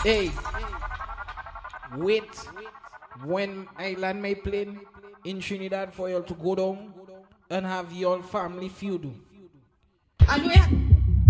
Hey, wait. When Island may plane in Trinidad for you to go down and have your family feud. And